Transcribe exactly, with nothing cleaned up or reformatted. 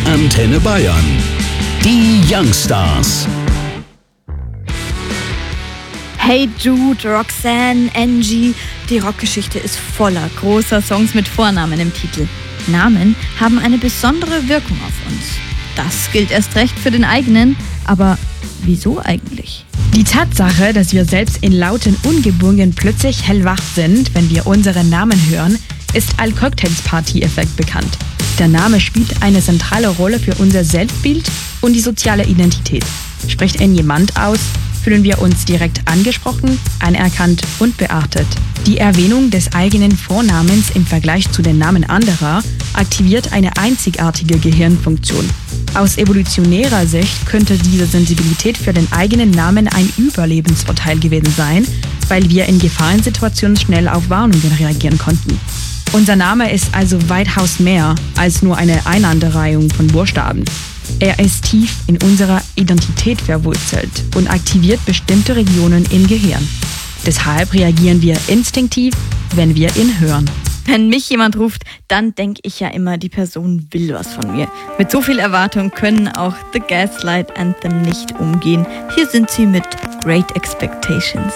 Antenne Bayern. Die Youngstars. Hey Jude, Roxanne, Angie. Die Rockgeschichte ist voller großer Songs mit Vornamen im Titel. Namen haben eine besondere Wirkung auf uns. Das gilt erst recht für den eigenen. Aber wieso eigentlich? Die Tatsache, dass wir selbst in lauten Ungebungen plötzlich hellwach sind, wenn wir unseren Namen hören, ist als Cocktails-Party-Effekt bekannt. Der Name spielt eine zentrale Rolle für unser Selbstbild und die soziale Identität. Spricht ihn jemand aus, fühlen wir uns direkt angesprochen, anerkannt und beachtet. Die Erwähnung des eigenen Vornamens im Vergleich zu den Namen anderer aktiviert eine einzigartige Gehirnfunktion. Aus evolutionärer Sicht könnte diese Sensibilität für den eigenen Namen ein Überlebensvorteil gewesen sein, weil wir in Gefahrensituationen schnell auf Warnungen reagieren konnten. Unser Name ist also weitaus mehr als nur eine Einanderreihung von Buchstaben. Er ist tief in unserer Identität verwurzelt und aktiviert bestimmte Regionen im Gehirn. Deshalb reagieren wir instinktiv, wenn wir ihn hören. Wenn mich jemand ruft, dann denke ich ja immer, die Person will was von mir. Mit so viel Erwartung können auch The Gaslight Anthem nicht umgehen. Hier sind sie mit Great Expectations.